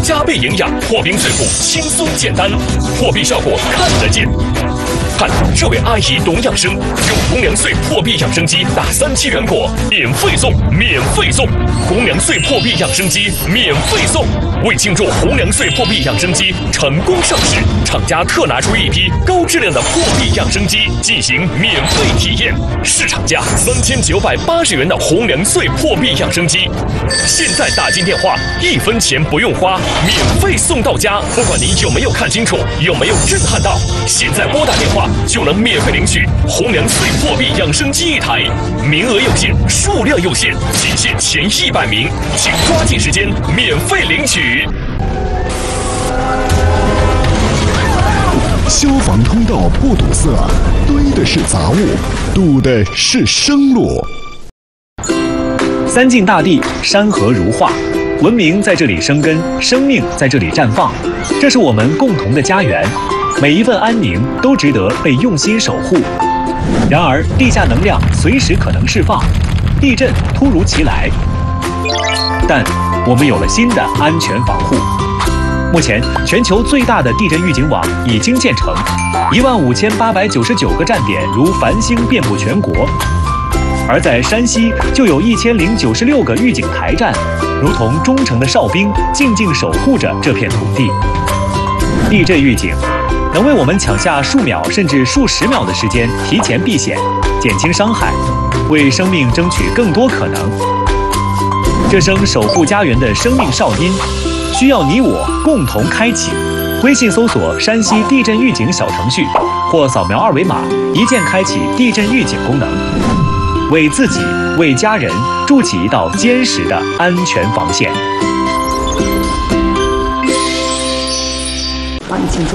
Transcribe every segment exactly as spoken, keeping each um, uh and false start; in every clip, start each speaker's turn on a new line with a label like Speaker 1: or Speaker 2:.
Speaker 1: 加倍营养，破冰最后轻松简单，破壁效果看得见。看，这位阿姨懂养生，用红粮穗破壁养生机打三期原果，免费送，免费送！红粮穗破壁养生机免费送！为庆祝红粮穗破壁养生机成功上市，厂家特拿出一批高质量的破壁养生机进行免费体验，市场价三千九百八十元的红粮穗破壁养生机，现在打进电话，一分钱不用花，免费送到家。不管你有没有看清楚，有没有震撼到，现在拨打电话就能免费领取红粮穗破壁养生机一台，名额有限，数量有限，仅限前一百名，请抓紧时间免费领取。
Speaker 2: 消防通道不堵塞，堆的是杂物，堵的是生路。
Speaker 3: 三晋大地，山河如画，文明在这里生根，生命在这里绽放，这是我们共同的家园。每一份安宁都值得被用心守护。然而，地下能量随时可能释放，地震突如其来，但我们有了新的安全防护。目前，全球最大的地震预警网已经建成，一万五千八百九十九个站点如繁星遍布全国。而在山西，就有一千零九十六个预警台站，如同忠诚的哨兵，静静守护着这片土地。地震预警能为我们抢下数秒甚至数十秒的时间，提前避险，减轻伤害，为生命争取更多可能。这声守护家园的生命哨音，需要你我共同开启。微信搜索山西地震预警小程序，或扫描二维码，一键开启地震预警功能，为自己、为家人筑起一道坚实的安全防线。
Speaker 4: 帮你请坐。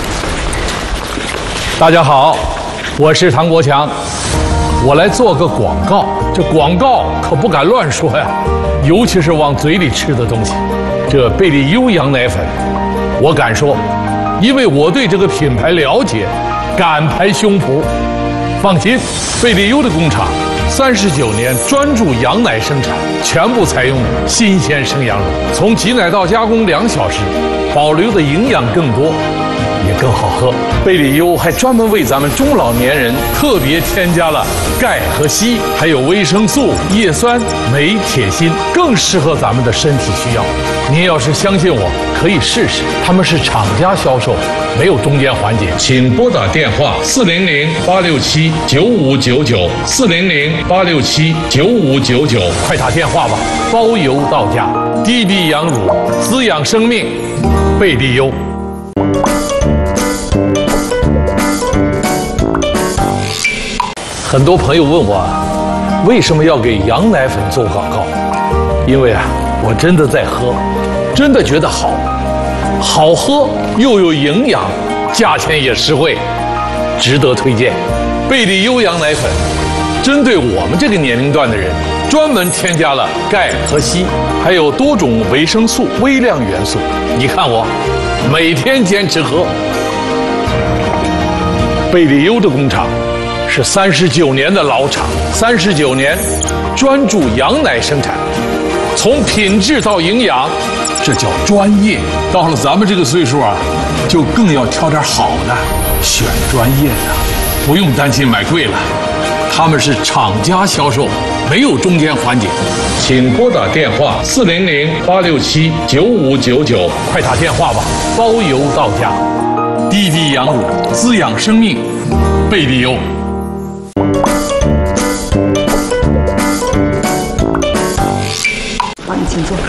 Speaker 5: 大家好，我是唐国强，我来做个广告。这广告可不敢乱说呀，尤其是往嘴里吃的东西。这贝利优羊奶粉，我敢说，因为我对这个品牌了解，敢拍胸脯。放心，贝利优的工厂三十九年专注羊奶生产，全部采用新鲜生羊乳，从挤奶到加工两小时，保留的营养更多，也更好喝。贝利优还专门为咱们中老年人特别添加了钙和硒，还有维生素、叶酸、镁、铁、锌，更适合咱们的身体需要。您要是相信我，可以试试。他们是厂家销售，没有中间环节。请拨打电话四零零八六七九五九九四零零八六七九五九九，快打电话吧，包邮到家。低比羊乳，滋养生命，贝利优。很多朋友问我，为什么要给羊奶粉做广告？因为啊，我真的在喝，真的觉得好，好喝又有营养，价钱也实惠，值得推荐。贝利优羊奶粉，针对我们这个年龄段的人，专门添加了钙和硒，还有多种维生素、微量元素。你看我，每天坚持喝。贝利优的工厂是三十九年的老厂，三十九年专注羊奶生产，从品质到营养，这叫专业。到了咱们这个岁数啊，就更要挑点好的，选专业的，不用担心买贵了。他们是厂家销售，没有中间环节。请拨打电话四零零八六七九五九九，快打电话吧，包邮到家。低比羊乳，滋养生命，贝利优。
Speaker 4: 帮你请坐。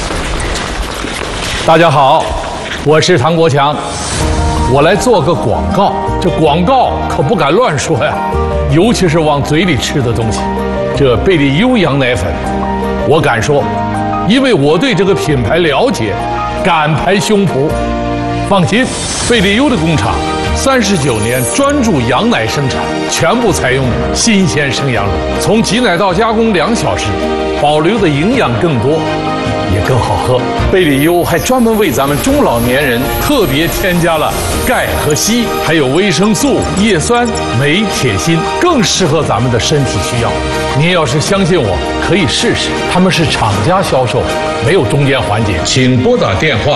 Speaker 5: 大家好，我是唐国强，我来做个广告。这广告可不敢乱说呀，尤其是往嘴里吃的东西。这贝利优羊奶粉，我敢说，因为我对这个品牌了解，敢拍胸脯。放心，贝利优的工厂三十九年专注羊奶生产，全部采用新鲜生羊乳，从挤奶到加工两小时，保留的营养更多，也更好喝。贝利优还专门为咱们中老年人特别添加了钙和硒，还有维生素、叶酸、镁、铁、锌，更适合咱们的身体需要。您要是相信我，可以试试。他们是厂家销售，没有中间环节。请拨打电话